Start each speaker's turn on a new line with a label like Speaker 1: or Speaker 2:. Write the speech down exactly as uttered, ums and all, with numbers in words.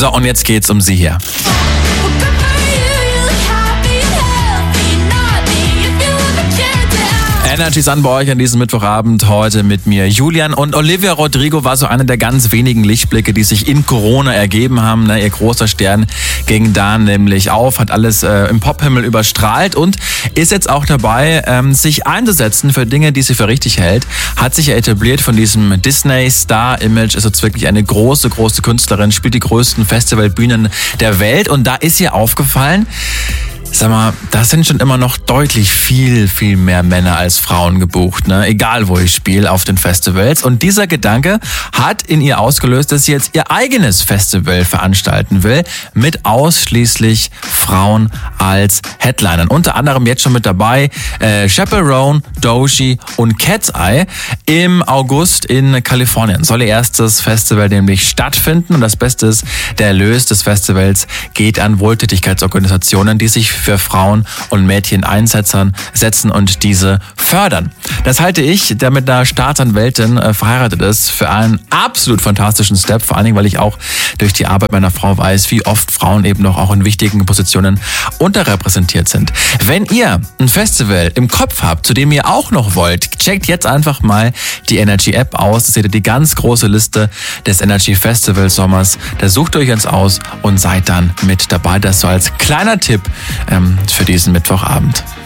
Speaker 1: So, und jetzt geht's um sie hier. Energy Sun bei euch an diesem Mittwochabend, heute mit mir Julian. Und Olivia Rodrigo war so einer der ganz wenigen Lichtblicke, die sich in Corona ergeben haben. Ihr großer Stern ging da nämlich auf, hat alles äh, im Pophimmel überstrahlt und ist jetzt auch dabei, ähm, sich einzusetzen für Dinge, die sie für richtig hält. Hat sich ja etabliert von diesem Disney-Star-Image, ist jetzt wirklich eine große, große Künstlerin, spielt die größten Festivalbühnen der Welt. Und da ist ihr aufgefallen, sag mal, da sind schon immer noch deutlich viel, viel mehr Männer als Frauen gebucht, ne? Egal wo ich spiele, auf den Festivals. Und dieser Gedanke hat in ihr ausgelöst, dass sie jetzt ihr eigenes Festival veranstalten will, mit ausschließlich Frauen als Headlinern. Unter anderem jetzt schon mit dabei äh, Chaperone, Doechii und Cat's Eye. Im August in Kalifornien soll ihr erstes Festival nämlich stattfinden. Und das Beste ist, der Erlös des Festivals geht an Wohltätigkeitsorganisationen, die sich für Frauen und Mädchen einsetzen setzen und diese fördern. Das halte ich, der mit einer Staatsanwältin äh, verheiratet ist, für einen absolut fantastischen Step, vor allen Dingen, weil ich auch durch die Arbeit meiner Frau weiß, wie oft Frauen eben noch auch in wichtigen Positionen unterrepräsentiert sind. Wenn ihr ein Festival im Kopf habt, zu dem ihr auch noch wollt, checkt jetzt einfach mal die Energy App aus. Da seht ihr die ganz große Liste des Energy Festival Sommers. Da sucht euch eins aus und seid dann mit dabei. Das so als kleiner Tipp ähm, für diesen Mittwochabend.